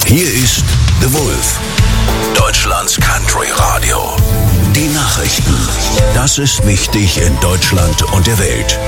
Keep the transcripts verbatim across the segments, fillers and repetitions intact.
Hier ist The Wolf, Deutschlands Country Radio. Die Nachrichten. Das ist wichtig in Deutschland und der Welt.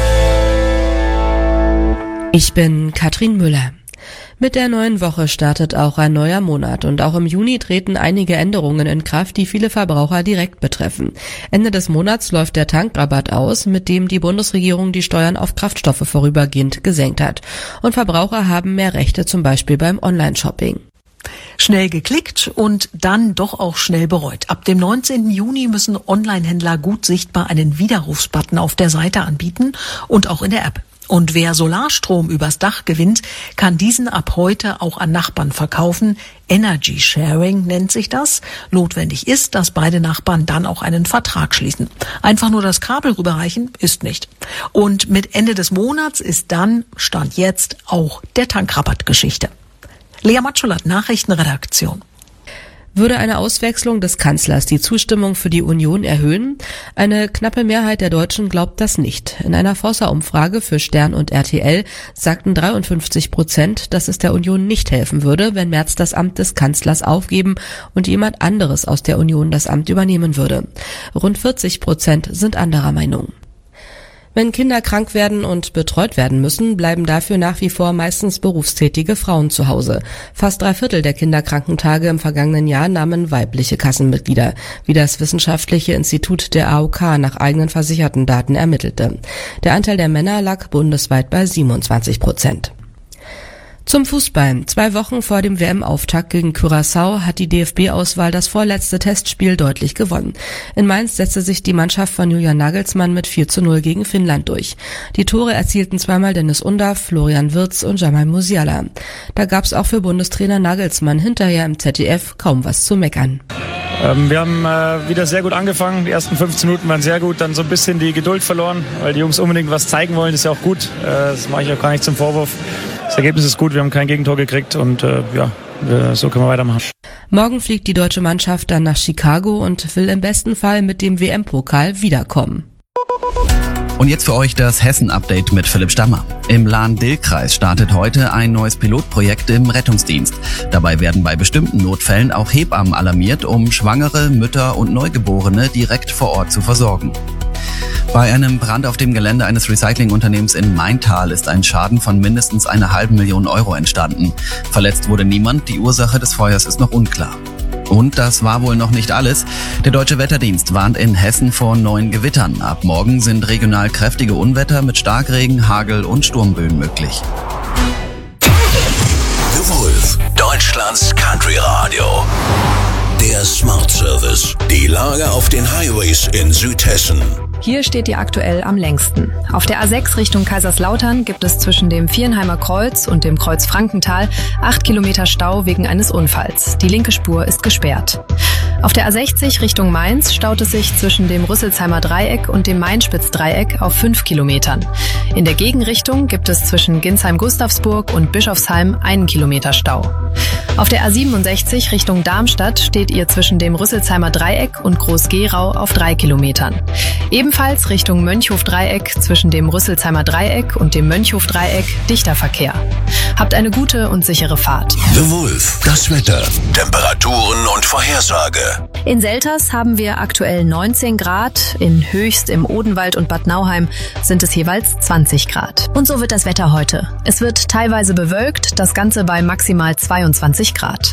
Ich bin Katrin Müller. Mit der neuen Woche startet auch ein neuer Monat und auch im Juni treten einige Änderungen in Kraft, die viele Verbraucher direkt betreffen. Ende des Monats läuft der Tankrabatt aus, mit dem die Bundesregierung die Steuern auf Kraftstoffe vorübergehend gesenkt hat. Und Verbraucher haben mehr Rechte, zum Beispiel beim Online-Shopping. Schnell geklickt und dann doch auch schnell bereut. Ab dem neunzehnten Juni müssen Online-Händler gut sichtbar einen Widerrufsbutton auf der Seite anbieten und auch in der App. Und wer Solarstrom übers Dach gewinnt, kann diesen ab heute auch an Nachbarn verkaufen. Energy Sharing nennt sich das. Notwendig ist, dass beide Nachbarn dann auch einen Vertrag schließen. Einfach nur das Kabel rüberreichen ist nicht. Und mit Ende des Monats ist dann, Stand jetzt, auch der Tankrabatt Geschichte. Lea Matschulat, Nachrichtenredaktion. Würde eine Auswechslung des Kanzlers die Zustimmung für die Union erhöhen? Eine knappe Mehrheit der Deutschen glaubt das nicht. In einer Forsa-Umfrage für Stern und R T L sagten dreiundfünfzig Prozent, dass es der Union nicht helfen würde, wenn Merz das Amt des Kanzlers aufgeben und jemand anderes aus der Union das Amt übernehmen würde. Rund vierzig Prozent sind anderer Meinung. Wenn Kinder krank werden und betreut werden müssen, bleiben dafür nach wie vor meistens berufstätige Frauen zu Hause. Fast drei Viertel der Kinderkrankentage im vergangenen Jahr nahmen weibliche Kassenmitglieder, wie das Wissenschaftliche Institut der A O K nach eigenen versicherten Daten ermittelte. Der Anteil der Männer lag bundesweit bei siebenundzwanzig Prozent. Zum Fußball. Zwei Wochen vor dem W M-Auftakt gegen Curaçao hat die D F B-Auswahl das vorletzte Testspiel deutlich gewonnen. In Mainz setzte sich die Mannschaft von Julian Nagelsmann mit vier zu null gegen Finnland durch. Die Tore erzielten zweimal Dennis Undav, Florian Wirtz und Jamal Musiala. Da gab's auch für Bundestrainer Nagelsmann hinterher im Z D F kaum was zu meckern. Ähm, wir haben äh, wieder sehr gut angefangen. Die ersten fünfzehn Minuten waren sehr gut, dann so ein bisschen die Geduld verloren, weil die Jungs unbedingt was zeigen wollen, das ist ja auch gut. Äh, das mache ich auch gar nicht zum Vorwurf. Das Ergebnis ist gut, wir haben kein Gegentor gekriegt und äh, ja, äh, so können wir weitermachen. Morgen fliegt die deutsche Mannschaft dann nach Chicago und will im besten Fall mit dem W M-Pokal wiederkommen. Und jetzt für euch das Hessen-Update mit Philipp Stammer. Im Lahn-Dill-Kreis startet heute ein neues Pilotprojekt im Rettungsdienst. Dabei werden bei bestimmten Notfällen auch Hebammen alarmiert, um Schwangere, Mütter und Neugeborene direkt vor Ort zu versorgen. Bei einem Brand auf dem Gelände eines Recyclingunternehmens in Maintal ist ein Schaden von mindestens einer halben Million Euro entstanden. Verletzt wurde niemand, die Ursache des Feuers ist noch unklar. Und das war wohl noch nicht alles. Der Deutsche Wetterdienst warnt in Hessen vor neuen Gewittern. Ab morgen sind regional kräftige Unwetter mit Starkregen, Hagel und Sturmböen möglich. The Wolf, Deutschlands Country Radio. Der Smart Service. Die Lage auf den Highways in Südhessen. Hier steht ihr aktuell am längsten. Auf der A sechs Richtung Kaiserslautern gibt es zwischen dem Viernheimer Kreuz und dem Kreuz Frankenthal acht Kilometer Stau wegen eines Unfalls. Die linke Spur ist gesperrt. Auf der A sechzig Richtung Mainz staut es sich zwischen dem Rüsselsheimer Dreieck und dem Mainspitz-Dreieck auf fünf Kilometern. In der Gegenrichtung gibt es zwischen Ginsheim-Gustavsburg und Bischofsheim einen Kilometer Stau. Auf der A siebenundsechzig Richtung Darmstadt steht ihr zwischen dem Rüsselsheimer Dreieck und Groß-Gerau auf drei Kilometern. Ebenfalls Richtung Mönchhof-Dreieck zwischen dem Rüsselsheimer Dreieck und dem Mönchhof-Dreieck dichter Verkehr. Habt eine gute und sichere Fahrt. The Wolf, das Wetter, Temperaturen und Vorhersage. In Selters haben wir aktuell neunzehn Grad, in Höchst im Odenwald und Bad Nauheim sind es jeweils zwanzig Grad. Und so wird das Wetter heute. Es wird teilweise bewölkt, das Ganze bei maximal zweiundzwanzig Grad.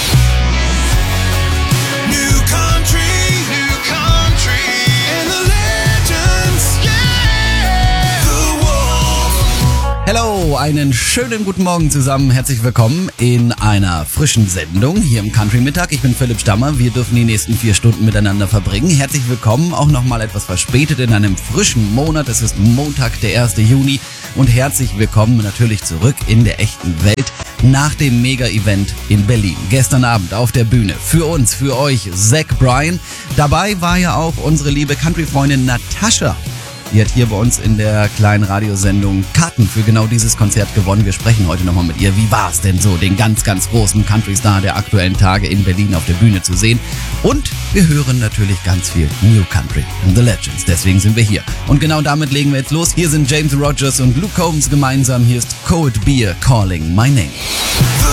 Hello, einen schönen guten Morgen zusammen. Herzlich willkommen in einer frischen Sendung hier im Country Mittag. Ich bin Philipp Stammer. Wir dürfen die nächsten vier Stunden miteinander verbringen. Herzlich willkommen, auch nochmal etwas verspätet in einem frischen Monat. Es ist Montag, der erste Juni. Und herzlich willkommen natürlich zurück in der echten Welt nach dem Mega-Event in Berlin. Gestern Abend auf der Bühne für uns, für euch, Zach Bryan. Dabei war ja auch unsere liebe Country-Freundin Natascha. Die hat hier bei uns in der kleinen Radiosendung Karten für genau dieses Konzert gewonnen. Wir sprechen heute nochmal mit ihr. Wie war es denn so, den ganz, ganz großen Country-Star der aktuellen Tage in Berlin auf der Bühne zu sehen? Und wir hören natürlich ganz viel New Country and the Legends. Deswegen sind wir hier. Und genau damit legen wir jetzt los. Hier sind James Rogers und Luke Combs gemeinsam. Hier ist Cold Beer Calling My Name.